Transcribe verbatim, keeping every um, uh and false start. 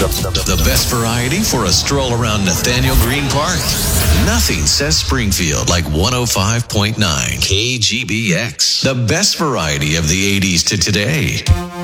The best variety for a stroll around Nathaniel Green Park. Nothing says Springfield like one oh five point nine K G B X. The best variety of the eighties to today.